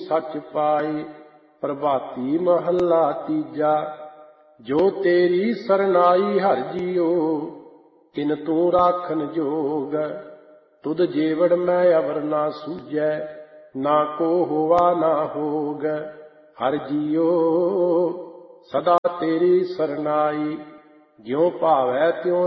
सच पाए। प्रभाती महला तीजा। जो तेरी सरनाई हर जियो, तिन तू राखन जोग। तुद जेवड़ मैं अवर ना सूझै, ना को होवा ना होग। हर जियो सदा तेरी सरनाई, ज्यों भावै त्यों